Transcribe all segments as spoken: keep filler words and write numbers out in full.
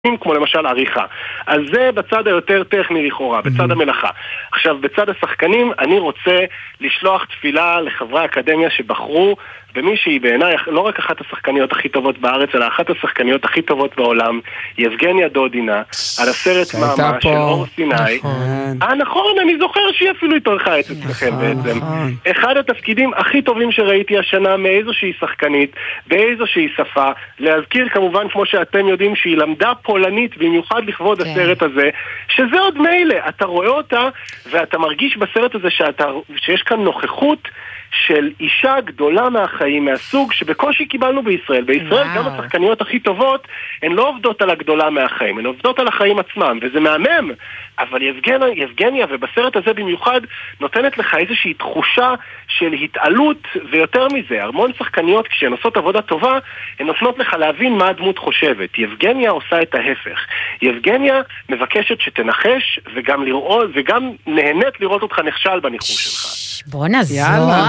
כמו למשל עריכה. אז זה בצד היותר טכני לכאורה, בצד המלאכה. עכשיו, בצד השחקנים, אני רוצה לשלוח תפילה לחברי האקדמיה שבחרו במי שהיא בעיניי לא רק אחת השחקניות הכי טובות בארץ, אלא אחת השחקניות הכי טובות בעולם, יבגניה דודינה, על הסרט מאמה של אור סיני. אה, נכון, אני זוכר שהיא אפילו התארחה אצלכם בעצם. אחד התפקידים הכי טובים שראיתי השנה מאיזושהי שחקנית, באיזושהי שפה, להזכיר כמובן, כמו שאתם יודעים, שהיא למדה פולנית, במיוחד לכבוד הסרט הזה, שזה עוד מילא, אתה רואה אותה, ואתה מרגיש בסרט הזה שאתה, שיש כאן נוכחות של אישה גדולה מהחיים, מהסוג שבקושי קיבלנו בישראל. בישראל גם השחקניות הכי טובות הן לא עובדות על הגדולה מהחיים, הן עובדות על החיים עצמם, וזה מהמם. אבל יבגניה, יבגניה, ובסרט הזה במיוחד, נותנת לך איזושהי תחושה של התעלות, ויותר מזה, המון שחקניות כשהן עושות עבודה טובה, הן נותנות לך להבין מה הדמות חושבת. יבגניה עושה את ההפך. יבגניה מבקשת שתנחש, וגם לראות, וגם נהנית לראות אותך נכשל בניחוש שלך. בוא נזור.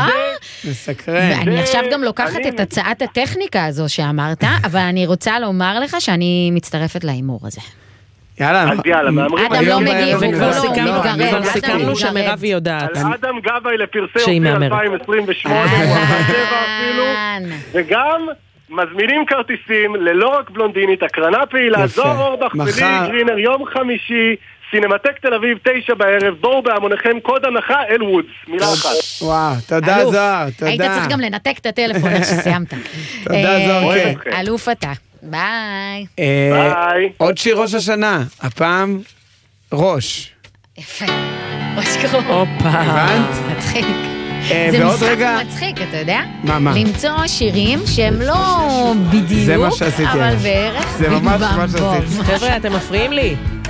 מסקרן. ואני עכשיו גם לוקחת את הצעת הטכניקה הזו שאמרת, אבל אני רוצה לומר לך שאני מצטרפת לאימור הזה. יאללה. אז יאללה, מאמרים. אדם לא מגיב, הוא וכבר לא מתגרד. כבר סיכמנו שמרב היא יודעת. על אדם גבאי לפרסי שהיא אופיר מהמרת. אלפיים עשרים ושמונה, הוא הצבע אפילו, וגם מזמינים כרטיסים ללא רק בלונדינית, הקרנה פעילה, זוהר אורבך ולילי גרינר, יום חמישי, סינמטק תל אביב, תשע בערב, בואו בהמוניכם, קוד הנחה, אל וודס, מילה אחת. וואו, תודה זוהר, תודה. היית צריך גם לנתק את הטלפון איך שסיימת. תודה זוהר, כן. אלוף אתה. ביי. ביי. עוד שיר ראש השנה, הפעם ראש. יפה. ראש קרוב. הופה. הבנת? מצחיק. אה, זה ועוד משחק רגע- מצחיק, אתה יודע? מה, מה? למצוא שירים שהם לא בדיוק, זה מה שעשיתי אבל היום. בערך זה ממש ביג מה במבום. שעשיתי. חבר'ה, אתם מפריעים לי.